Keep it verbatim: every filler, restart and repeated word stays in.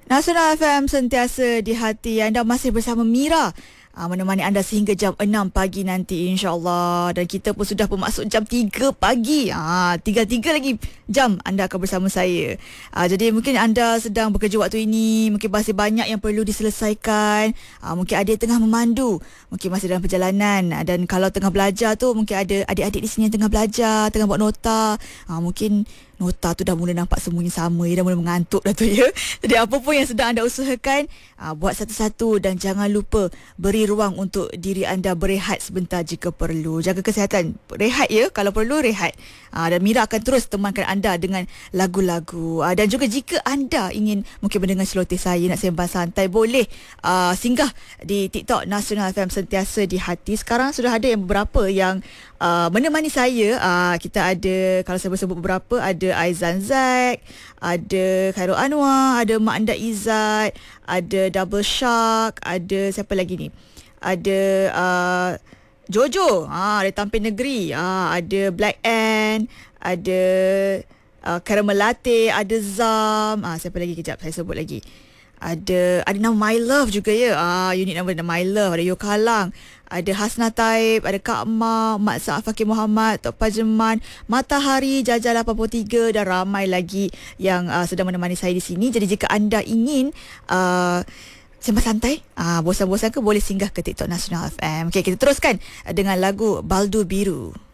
Nasional F M sentiasa di hati anda, masih bersama Mira. Uh, menemani anda sehingga jam enam pagi nanti, insyaAllah. Dan kita pun sudah pun masuk jam tiga pagi. Ah, tiga-tiga lagi jam anda akan bersama saya. Uh, jadi mungkin anda sedang bekerja waktu ini, mungkin masih banyak yang perlu diselesaikan. Uh, mungkin ada yang tengah memandu, mungkin masih dalam perjalanan. Uh, dan kalau tengah belajar tu, mungkin ada adik-adik di sini yang tengah belajar, tengah buat nota. Uh, mungkin nota tu dah mula nampak semuanya sama, dia dah mula mengantuk dah tu ya. Jadi apa pun yang sedang anda usahakan, aa, buat satu-satu dan jangan lupa beri ruang untuk diri anda berehat sebentar jika perlu. Jaga kesihatan, rehat ya, kalau perlu rehat. Aa, dan Mira akan terus temankan anda dengan lagu-lagu. Aa, dan juga jika anda ingin mungkin mendengar celoteh saya, nak sembang santai, boleh aa, singgah di TikTok Nasional F M sentiasa di hati. Sekarang sudah ada yang beberapa yang aa, menemani saya. Aa, kita ada, kalau saya sebut beberapa, ada Aizan Zack, ada Khairul Anwar, ada Mak Anda Izzat, ada Double Shark, ada siapa lagi ni? Ada uh, Jojo, ah, ada Tampin Negeri, ah, ada Black Ant, ada uh, Caramel Latte, ada Zam, ah, siapa lagi, kejap saya sebut lagi. Ada ada nama My Love juga ya. Ah, unit nama My Love, ada Yokalang, ada Hasna Taib, ada Kak Ma, Mak Sa'af Fakir Muhammad, Tok Pajeman, Matahari, Jajah lapan puluh tiga dan ramai lagi yang uh, sedang menemani saya di sini. Jadi jika anda ingin uh, sembang santai, uh, bosan-bosan ke, boleh singgah ke TikTok Nasional F M. Okey, kita teruskan dengan lagu Baldu Biru.